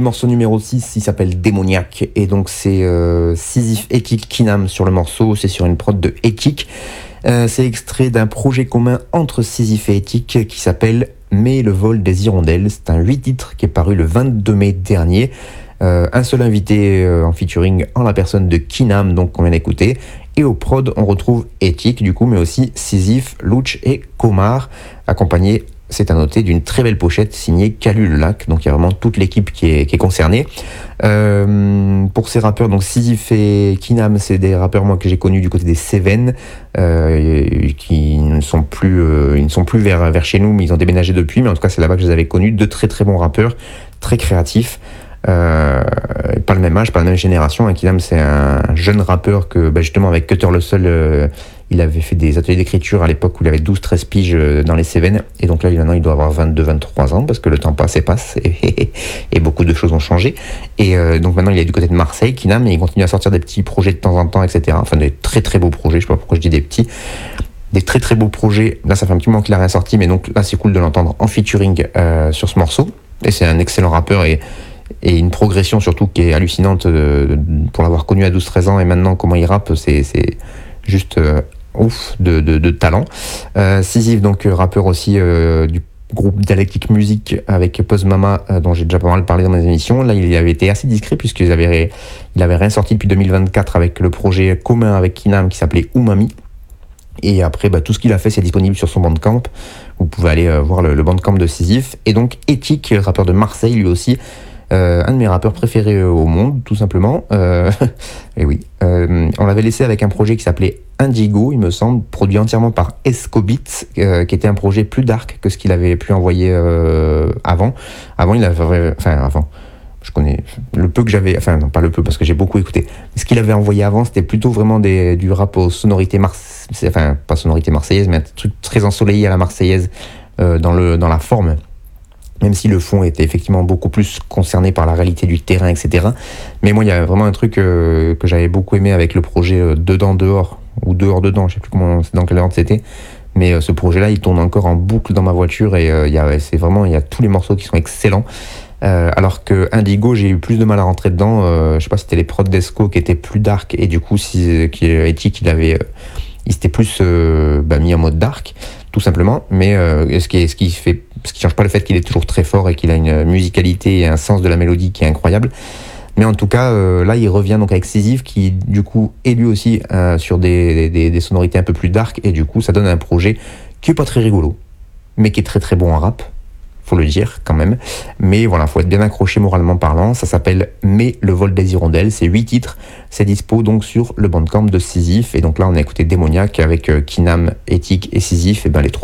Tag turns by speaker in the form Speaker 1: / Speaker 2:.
Speaker 1: morceau numéro 6, il s'appelle Démoniaque, et donc c'est Sisyphe, Ethic, Kinam sur le morceau, c'est sur une prod de Ethic. C'est extrait d'un projet commun entre Sisyphe et Ethic qui s'appelle Mais le vol des hirondelles. C'est un 8 titres qui est paru le 22 mai dernier. Un seul invité en featuring en la personne de Kinam, donc qu'on vient d'écouter. Et au prod, on retrouve Ethic du coup, mais aussi Sisyphe, Louch et Komar, accompagnés, c'est à noter, d'une très belle pochette signée Calu le Lac. Donc il y a vraiment toute l'équipe qui est concernée. Pour ces rappeurs, donc Sisyphe et Kinam, c'est des rappeurs moi que j'ai connus du côté des Cévennes, qui ne sont plus, vers chez nous, mais ils ont déménagé depuis. Mais en tout cas, c'est là-bas que je les avais connus. Deux très très bons rappeurs, très créatifs. Pas le même âge, pas la même génération. Kinam, c'est un jeune rappeur que justement avec Cutter le Seul, il avait fait des ateliers d'écriture à l'époque où il avait 12-13 piges dans les Cévennes, et donc là maintenant il doit avoir 22-23 ans parce que le temps passe et beaucoup de choses ont changé, et donc maintenant il est du côté de Marseille, Kinam, et il continue à sortir des petits projets de temps en temps, etc. Enfin des très très beaux projets, je sais pas pourquoi je dis des petits, des très très beaux projets. Là ça fait un petit moment qu'il a rien sorti, mais donc là c'est cool de l'entendre en featuring sur ce morceau, et c'est un excellent rappeur et une progression surtout qui est hallucinante pour l'avoir connu à 12-13 ans, et maintenant comment il rappe, c'est juste ouf de talent. Sisyphe, donc rappeur aussi du groupe Dialectic Music avec Pose Mama, dont j'ai déjà pas mal parlé dans mes émissions. Là il avait été assez discret puisqu'il avait rien sorti depuis 2024 avec le projet commun avec Kinam qui s'appelait Umami. Et après, tout ce qu'il a fait, c'est disponible sur son Bandcamp. Vous pouvez aller voir le Bandcamp de Sisyphe. Et donc Ethic, rappeur de Marseille, lui aussi, un de mes rappeurs préférés au monde, tout simplement. Et oui, on l'avait laissé avec un projet qui s'appelait Indigo, il me semble, produit entièrement par Escobit, qui était un projet plus dark que ce qu'il avait pu envoyer avant. Avant, je connais le peu que j'avais, enfin non pas le peu parce que j'ai beaucoup écouté. Ce qu'il avait envoyé avant, c'était plutôt vraiment du rap aux sonorités pas sonorité marseillaise, mais un truc très ensoleillé à la marseillaise dans la forme. Même si le fond était effectivement beaucoup plus concerné par la réalité du terrain, etc. Mais moi, il y a vraiment un truc que j'avais beaucoup aimé avec le projet Dedans Dehors, ou Dehors Dedans, je sais plus dans quel ordre c'était. Mais ce projet-là, il tourne encore en boucle dans ma voiture, et il y a tous les morceaux qui sont excellents. Alors que Indigo, j'ai eu plus de mal à rentrer dedans. Je sais pas si c'était les prods d'Esco qui étaient plus dark, et du coup, Ethic, il s'était plus mis en mode dark, tout simplement. Mais ce qui change pas le fait qu'il est toujours très fort et qu'il a une musicalité et un sens de la mélodie qui est incroyable. Mais en tout cas, là, il revient donc avec Sisyphe, qui du coup est lui aussi sur des sonorités un peu plus dark, et du coup, ça donne un projet qui est pas très rigolo, mais qui est très très bon en rap. Faut le dire quand même. Mais voilà, faut être bien accroché moralement parlant. Ça s'appelle Mais le vol des hirondelles. C'est 8 titres. C'est dispo donc sur le Bandcamp de Sisyphe. Et donc là, on a écouté Démoniaque avec Kinam, Ethic et Sisyphe. Et les trois